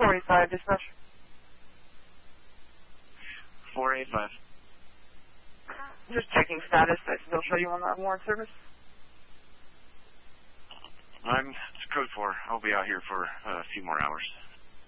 485 dispatch. 485. Just checking status. I still show you on that warrant service. It's code 4. I'll be out here for a few more hours.